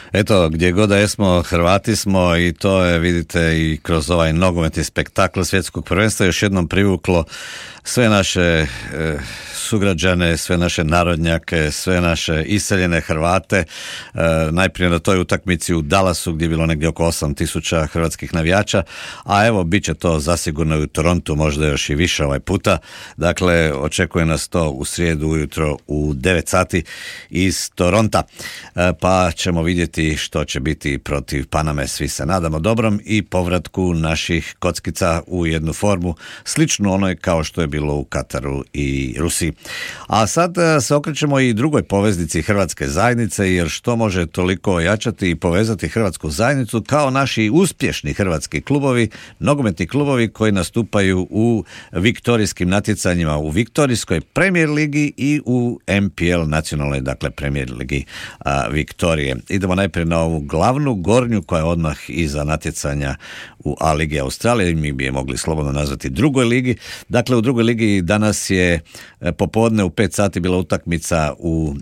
Eto, gdje god da jesmo, Hrvati smo i to je, vidite, i kroz ovaj nogometni spektakl svjetskog prvenstva još jednom privuklo sve naše sugrađane, sve naše narodnjake, sve naše iseljene Hrvate. Najprije na toj utakmici u Dallasu gdje je bilo negdje oko 8.000 hrvatskih navijača, a evo bit će to zasigurno i u Torontu, možda još i više ovaj puta. Dakle, očekuje nas to u srijedu ujutro u 9 sati iz Toronta, pa ćemo vidjeti što će biti protiv Paname. Svi se nadamo dobrom i povratku naših kockica u jednu formu sličnu onoj kao što je bilo u Kataru i Rusiji. A sad se okrećemo i drugoj poveznici hrvatske zajednice, jer što može toliko ojačati i povezati hrvatsku zajednicu kao naši uspješni hrvatski klubovi, nogometni klubovi koji nastupaju u viktorijskim natjecanjima u Viktorijskoj Premier ligi i u MPL nacionalnoj, dakle Premier ligi Viktorije. Idemo najprije na ovu glavnu gornju koja je odmah iza natjecanja u A ligi Australije, mi bi je mogli slobodno nazvati drugoj ligi. Dakle, u drugoj ligi danas je popodne u 5 sati bila utakmica u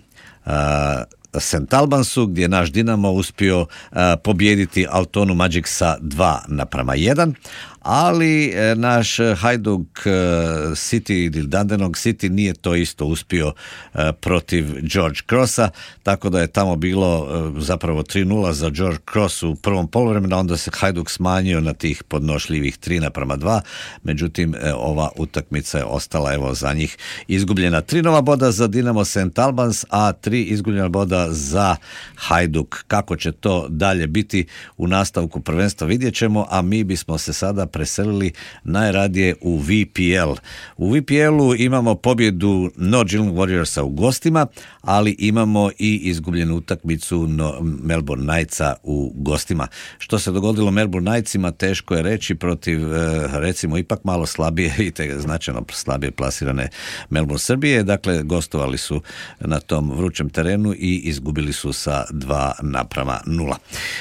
St. Albansu gdje je naš Dinamo uspio pobijediti Altonu Magic sa 2:1, ali naš Hajduk City ili Dandenong City nije to isto uspio protiv George Crossa, tako da je tamo bilo zapravo 3:0 za George Cross u prvom poluvremenu, onda se Hajduk smanjio na tih podnošljivih 3:2, međutim ova utakmica je ostala evo za njih izgubljena. 3 nova boda za Dinamo St. Albans, a 3 izgubljena boda za Hajduk. Kako će to dalje biti u nastavku prvenstva vidjet ćemo, a mi bismo se sada preselili najradije u VPL. U VPL-u imamo pobjedu North Geelong Warriorsa u gostima, ali imamo i izgubljenu utakmicu Melbourne Knightsa u gostima. Što se dogodilo Melbourne Knightsima teško je reći protiv recimo ipak malo slabije i te značajno slabije plasirane Melbourne Srbije. Dakle, gostovali su na tom vrućem terenu i izgubili su sa 2:0.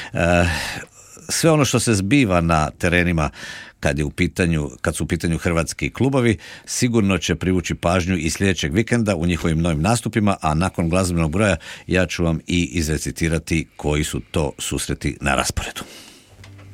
Sve ono što se zbiva na terenima kad su u pitanju hrvatski klubovi sigurno će privući pažnju i sljedećeg vikenda u njihovim novim nastupima, a nakon glazbenog broja ja ću vam i izrecitirati koji su to susreti na rasporedu.